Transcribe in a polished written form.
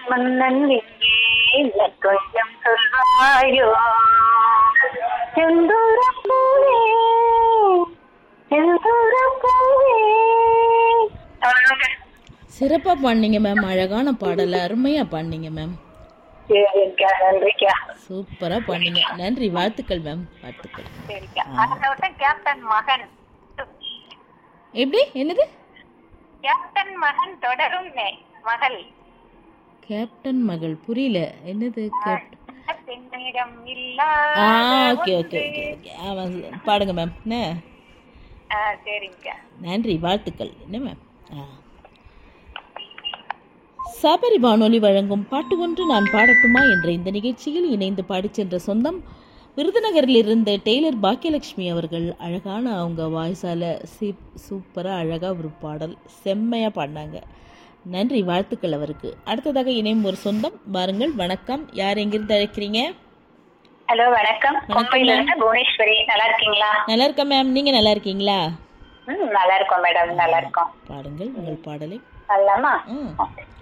மன்னன் எங்கே இல்லை கொஞ்சம் சொல்வாயோ செந்தூரப் பூவே செந்தூரப் பூவே. அவ்வளவுதாங்க. சிறப்பாக பாடினீங்க மேம். அழகான பாடலை அருமையாக பாடினீங்க மேம். சரிக்கா, நன்றிக்கா. சூப்பராக பாடினீங்க. நன்றி, வாழ்த்துக்கள் மேம், வாழ்த்துக்கள். சரிக்கா. அடுத்த கேப்டன் மகன். எப்படி? என்னது? கேப்டன் மகன் தொடரும் மகள். கேப்டன் மகள் புரியல. என்னது? பெண்ணிடம் ஓகே ஓகே ஓகே ஓகே. ஆமாம், பாடுங்க மேம். என்ன? சரிங்கக்கா. நன்றி, வாழ்த்துக்கள். என்ன மேம்? சபரி வானொலி வழங்கும் பாட்டு ஒன்று நான் பாடட்டுமா என்ற இந்த நிகழ்ச்சியில் இணைந்து பாடிச் சென்ற சொந்தம் விருதுநகரில் இருந்த டெய்லர் பாக்கியலட்சுமி அவர்கள். அழகான அவங்க வாய்ஸால் சூப்பராக அழகாக ஒரு பாடல் செம்மையாக பாடினாங்க. நன்றி, வாழ்த்துக்கள் அவருக்கு. அடுத்ததாக இணையும் ஒரு சொந்தம் பாருங்கள். வணக்கம், யார் எங்கிருந்து அழைக்கிறீங்க? ஹலோ, வணக்கம். புவனேஸ்வரி. நல்லா இருக்கீங்களா? நல்லா இருக்கேன் மேம், நீங்கள் நல்லா இருக்கீங்களா? நல்லா இருக்கோம் மேடம், நல்லா இருக்கோம். பாடுங்கள் உங்கள் பாடலை. நல்லாமா?